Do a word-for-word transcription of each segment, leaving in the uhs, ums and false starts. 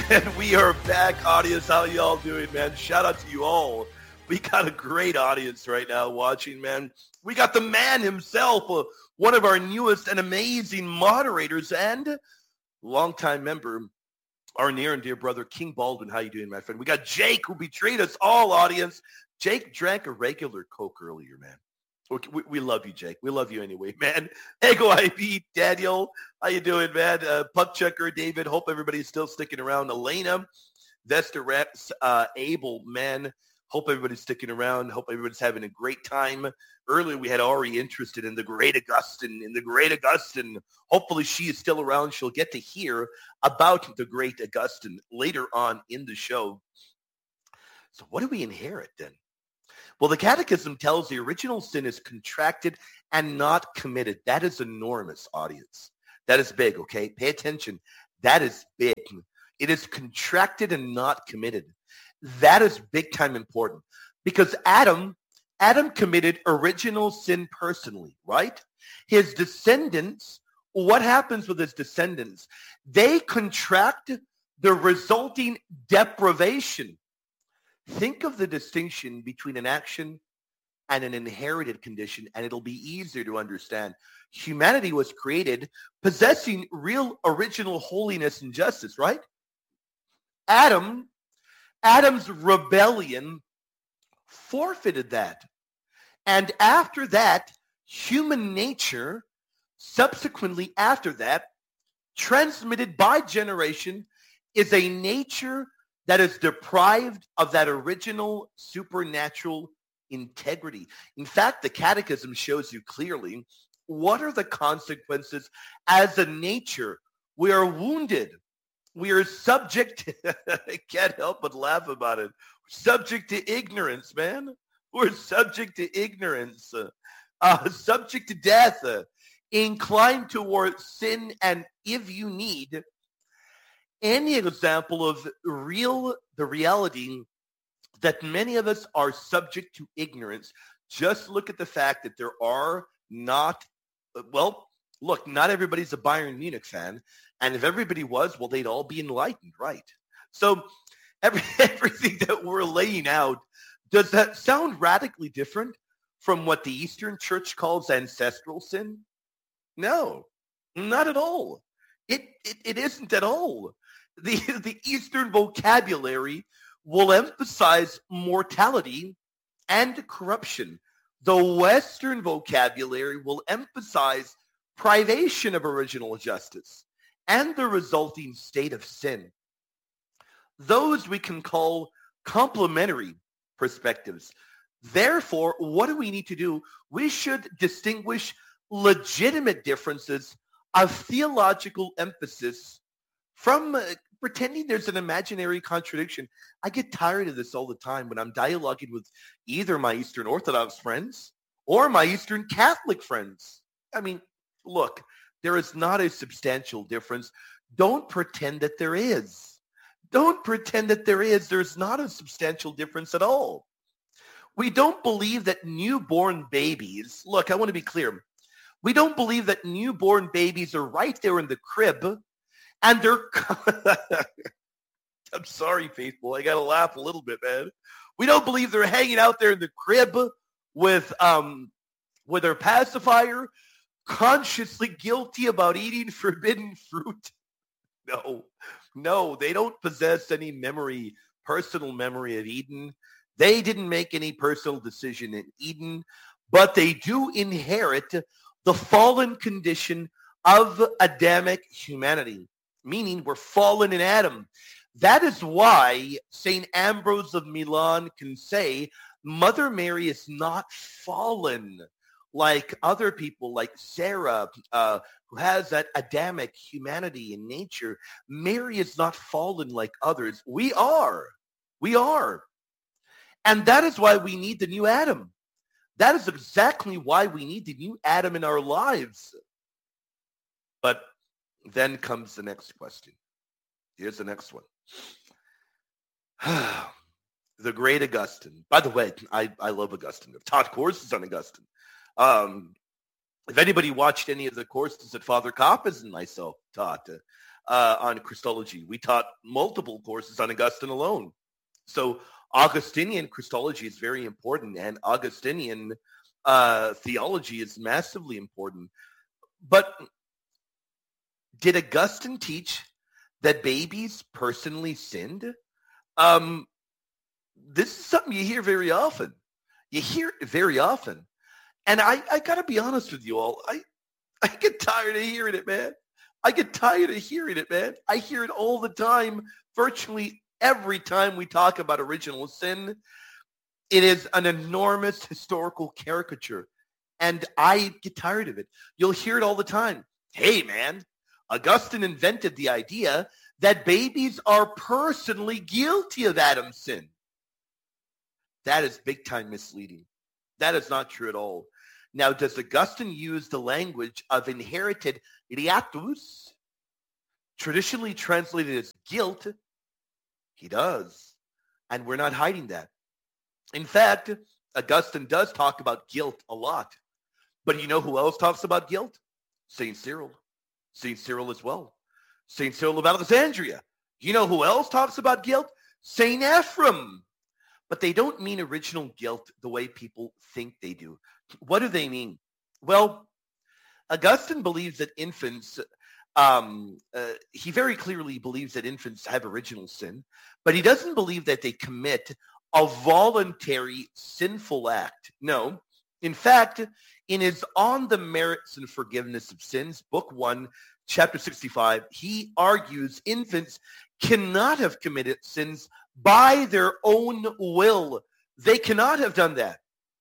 And we are back, audience. How y'all doing, man? Shout out to you all. We got a great audience right now watching, man. We got the man himself, uh, one of our newest and amazing moderators and longtime member, our near and dear brother, King Baldwin. How you doing, my friend? We got Jake, who betrayed us all, audience. Jake drank a regular Coke earlier, man. We, we love you, Jake. We love you anyway, man. Ego I B, Daniel, how you doing, man? Uh, Puck Checker, David, hope everybody's still sticking around. Elena, Vesta Rex, uh, Abel, man, hope everybody's sticking around. Hope everybody's having a great time. Earlier, we had Ari interested in the great Augustine, in the great Augustine. Hopefully, she is still around. She'll get to hear about the great Augustine later on in the show. So what do we inherit then? Well, the Catechism tells the original sin is contracted and not committed. That is enormous, audience. That is big, okay? Pay attention. That is big. It is contracted and not committed. That is big time important because Adam, Adam committed original sin personally, right? His descendants, what happens with his descendants? They contract the resulting deprivation. Think of the distinction between an action and an inherited condition, and it'll be easier to understand. Humanity was created possessing real original holiness and justice, right? Adam, Adam's rebellion forfeited that. And after that, human nature, subsequently after that, transmitted by generation, is a nature that is deprived of that original supernatural integrity. In fact, the Catechism shows you clearly what are the consequences as a nature. We are wounded. We are subject, I can't help but laugh about it, subject to ignorance, man. We're subject to ignorance, uh, subject to death, uh, inclined toward sin, and if you need any example of real, the reality that many of us are subject to ignorance, just look at the fact that there are not, well, look, not everybody's a Bayern Munich fan. And if everybody was, well, they'd all be enlightened, right? So every, everything that we're laying out, does that sound radically different from what the Eastern Church calls ancestral sin? No, not at all. It, it, it isn't at all. The, the Eastern vocabulary will emphasize mortality and corruption. The Western vocabulary will emphasize privation of original justice and the resulting state of sin. Those we can call complementary perspectives. Therefore, what do we need to do? We should distinguish legitimate differences of theological emphasis from uh, pretending there's an imaginary contradiction. I get tired of this all the time when I'm dialoguing with either my Eastern Orthodox friends or my Eastern Catholic friends. I mean, look, there is not a substantial difference. Don't pretend that there is. Don't pretend that there is. There's not a substantial difference at all. We don't believe that newborn babies, look, I want to be clear. We don't believe that newborn babies are right there in the crib and they're, I'm sorry, faithful. I got to laugh a little bit, man. We don't believe they're hanging out there in the crib with, um, with their pacifier, consciously guilty about eating forbidden fruit. No, no, they don't possess any memory, personal memory of Eden. They didn't make any personal decision in Eden, but they do inherit the fallen condition of Adamic humanity, meaning we're fallen in Adam. That is why Saint Ambrose of Milan can say Mother Mary is not fallen like other people, like Sarah, uh, who has that Adamic humanity in nature. Mary is not fallen like others. We are. We are. And that is why we need the new Adam. That is exactly why we need the new Adam in our lives. But then comes the next question. Here's the next one. The great Augustine. By the way, I, I love Augustine. I've taught courses on Augustine. Um, if anybody watched any of the courses that Father Coppes and myself taught, uh, on Christology. We taught multiple courses on Augustine alone. So Augustinian Christology is very important, and Augustinian uh, theology is massively important. But did Augustine teach that babies personally sinned? Um, this is something you hear very often. You hear it very often. And I, I got to be honest with you all. I, I get tired of hearing it, man. I get tired of hearing it, man. I hear it all the time, virtually every time we talk about original sin. It is an enormous historical caricature. And I get tired of it. You'll hear it all the time. Hey, man, Augustine invented the idea that babies are personally guilty of Adam's sin. That is big time misleading. That is not true at all. Now, does Augustine use the language of inherited hiatus, traditionally translated as guilt? He does. And we're not hiding that. In fact, Augustine does talk about guilt a lot. But you know who else talks about guilt? Saint Cyril. Saint Cyril as well. Saint Cyril of Alexandria. You know who else talks about guilt? Saint Ephrem. But they don't mean original guilt the way people think they do. What do they mean? Well, Augustine believes that infants, um, uh, he very clearly believes that infants have original sin, but he doesn't believe that they commit a voluntary sinful act. No. In fact, in his On the Merits and Forgiveness of Sins, Book one, Chapter sixty-five, he argues infants cannot have committed sins by their own will. They cannot have done that.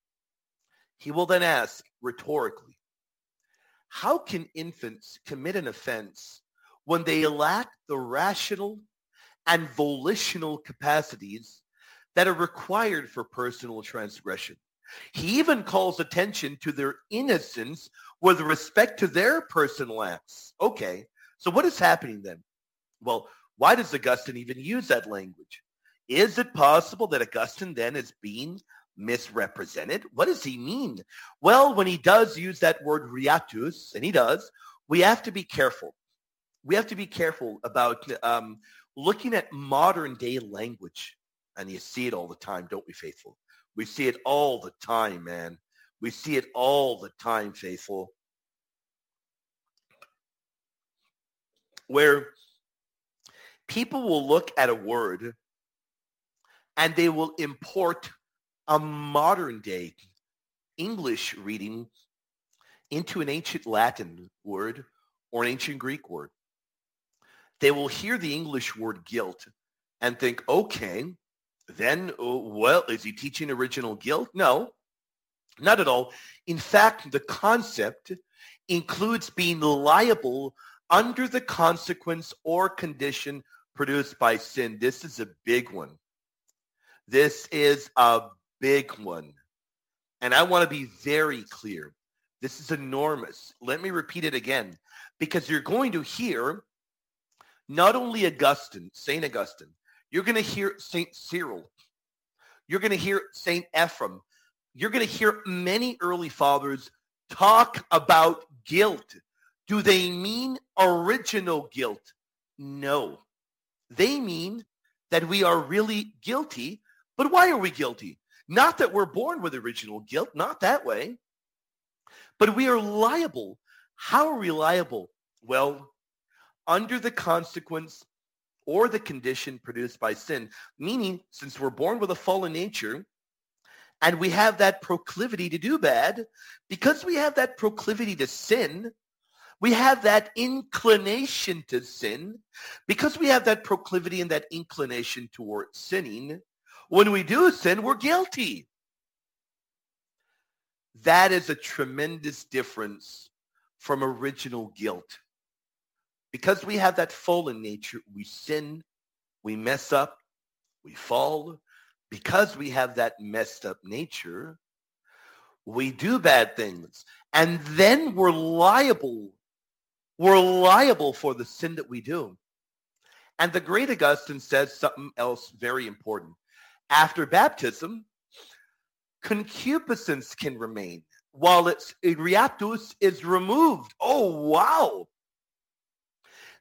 He will then ask rhetorically, how can infants commit an offense when they lack the rational and volitional capacities that are required for personal transgression? He even calls attention to their innocence with respect to their personal acts. Okay, so what is happening then? Well, why does Augustine even use that language? Is it possible that Augustine then is being misrepresented? What does he mean? Well, when he does use that word hiatus, and he does, we have to be careful. We have to be careful about um, looking at modern day language. And you see it all the time, don't we, Faithful? We see it all the time, man. We see it all the time, Faithful. Where people will look at a word and they will import a modern day English reading into an ancient Latin word or an ancient Greek word. They will hear the English word guilt and think, okay, then, well, is he teaching original guilt? No, not at all. In fact, the concept includes being liable under the consequence or condition produced by sin. This is a big one. This is a big one. And I want to be very clear. This is enormous. Let me repeat it again, because you're going to hear not only Augustine, Saint Augustine, you're going to hear Saint Cyril. You're going to hear Saint Ephrem. You're going to hear many early fathers talk about guilt. Do they mean original guilt? No. They mean that we are really guilty. But why are we guilty? Not that we're born with original guilt, not that way. But we are liable. How are we liable? Well, under the consequence or the condition produced by sin, meaning since we're born with a fallen nature and we have that proclivity to do bad, because we have that proclivity to sin, we have that inclination to sin, because we have that proclivity and that inclination towards sinning, when we do sin, we're guilty. That is a tremendous difference from original guilt. Because we have that fallen nature, we sin, we mess up, we fall. Because we have that messed up nature, we do bad things. And then we're liable. We're liable for the sin that we do. And the great Augustine says something else very important. After baptism, concupiscence can remain while its hiatus is removed. Oh, wow.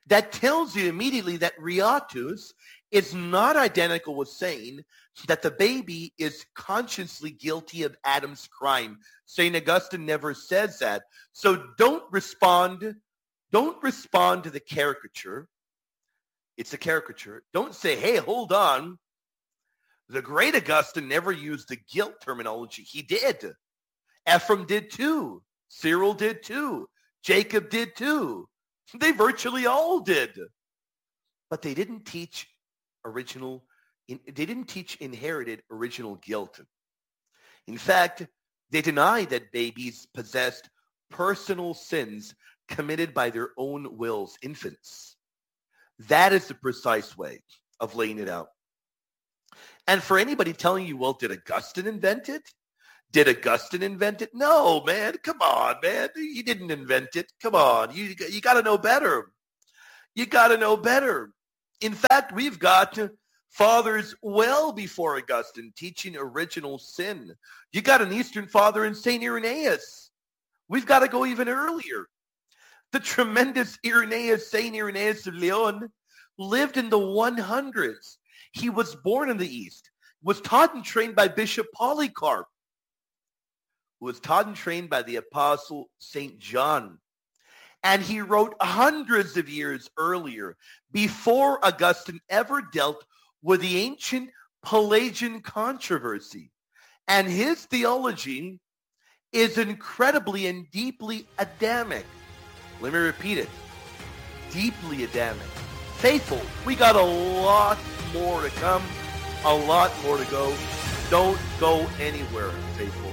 that tells you immediately that riatus is not identical with saying that the baby is consciously guilty of Adam's crime. Saint Augustine never says that. So don't respond, don't respond to the caricature. It's a caricature. Don't say, hey, hold on. The great Augustine never used the guilt terminology. He did. Ephraim did too. Cyril did too. Jacob did too. They virtually all did. But they didn't teach original, they didn't teach inherited original guilt. In fact, they denied that babies possessed personal sins committed by their own wills, infants. That is the precise way of laying it out. And for anybody telling you, well, did Augustine invent it? Did Augustine invent it? No, man. Come on, man. He didn't invent it. Come on. You, you got to know better. You got to know better. In fact, we've got fathers well before Augustine teaching original sin. You got an Eastern father in Saint Irenaeus. We've got to go even earlier. The tremendous Irenaeus, Saint Irenaeus of Lyon, lived in the hundreds. He was born in the East, was taught and trained by Bishop Polycarp, who was taught and trained by the Apostle Saint John. And he wrote hundreds of years earlier, before Augustine ever dealt with the ancient Pelagian controversy. And his theology is incredibly and deeply Adamic. Let me repeat it. Deeply Adamic. Faithful, we got a lot more to come, a lot more to go. Don't go anywhere, faithful.